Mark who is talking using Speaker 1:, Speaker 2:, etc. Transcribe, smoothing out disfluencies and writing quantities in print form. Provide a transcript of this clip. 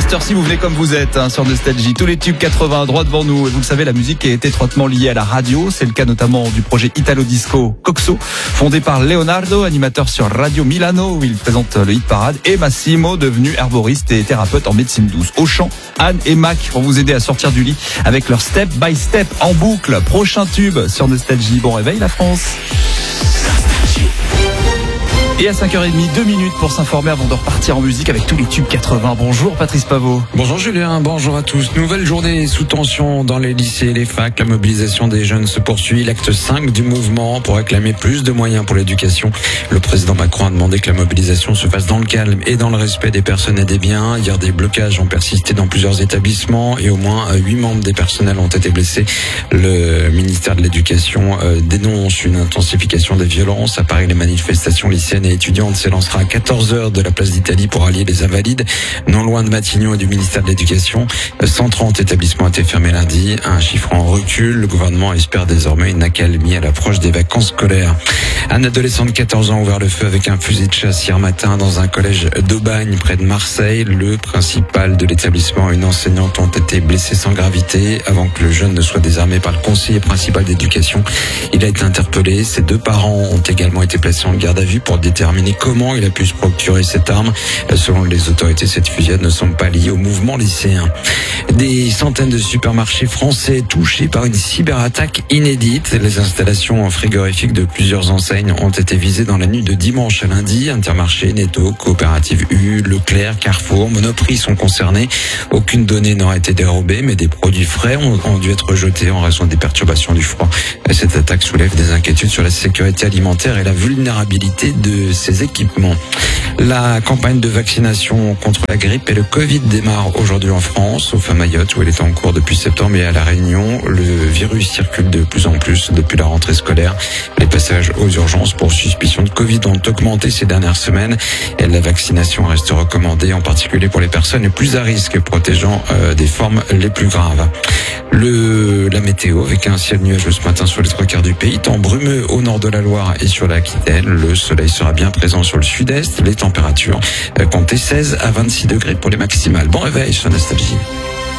Speaker 1: cette heure-ci, vous venez comme vous êtes sur Nostalgie. Tous les tubes 80 droit devant nous. Et vous le savez, la musique est étroitement liée à la radio. C'est le cas notamment du projet Italo Disco Coxo, fondé par Leonardo, animateur sur Radio Milano où il présente le hit parade, et Massimo, devenu herboriste et thérapeute en médecine douce. Au chant, Anne et Mac vont vous aider à sortir du lit avec leur Step by Step en boucle. Prochain tube sur Nostalgie. Bon réveil la France. Et à 5h30, 2 minutes pour s'informer avant de repartir en musique avec tous les tubes 80. Bonjour Patrice Pavot.
Speaker 2: Bonjour Julien, bonjour à tous. Nouvelle journée sous tension dans les lycées et les facs. La mobilisation des jeunes se poursuit. L'acte 5 du mouvement pour réclamer plus de moyens pour l'éducation. Le président Macron a demandé que la mobilisation se fasse dans le calme et dans le respect des personnes et des biens. Hier, des blocages ont persisté dans plusieurs établissements et au moins 8 membres des personnels ont été blessés. Le ministère de l'Éducation dénonce une intensification des violences. À Paris, les manifestations lycéennes et étudiante s'élancera à 14h de la place d'Italie pour allier les Invalides, non loin de Matignon et du ministère de l'Éducation. 130 établissements ont été fermés lundi, un chiffre en recul. Le gouvernement espère désormais une accalmie à l'approche des vacances scolaires. Un adolescent de 14 ans a ouvert le feu avec un fusil de chasse hier matin dans un collège d'Aubagne près de Marseille. Le principal de l'établissement et une enseignante ont été blessés sans gravité avant que le jeune ne soit désarmé par le conseiller principal d'éducation. Il a été interpellé. Ses 2 parents ont également été placés en garde à vue pour déterminer comment il a pu se procurer cette arme. Selon les autorités, cette fusillade ne semble pas liée au mouvement lycéen. Des centaines de supermarchés français touchés par une cyberattaque inédite. Les installations frigorifiques de plusieurs enseignes ont été visées dans la nuit de dimanche à lundi. Intermarché, Netto, Coopérative U, Leclerc, Carrefour, Monoprix sont concernés. Aucune donnée n'aura été dérobée, mais des produits frais ont dû être jetés en raison des perturbations du froid. Cette attaque soulève des inquiétudes sur la sécurité alimentaire et la vulnérabilité de ces équipements. La campagne de vaccination contre la grippe et le Covid démarre aujourd'hui en France, sauf à Mayotte où elle est en cours depuis septembre, et à La Réunion. Le virus circule de plus en plus depuis la rentrée scolaire. Les passages aux urgences pour suspicion de Covid ont augmenté ces dernières semaines et la vaccination reste recommandée, en particulier pour les personnes les plus à risque, protégeant des formes les plus graves. La météo avec un ciel nuageux ce matin sur les 3/4 du pays, temps brumeux au nord de la Loire et sur l'Aquitaine. Le soleil sera bien présent sur le sud-est. Les températures comptez 16 à 26 degrés pour les maximales. Bon réveil sur Nostalgie.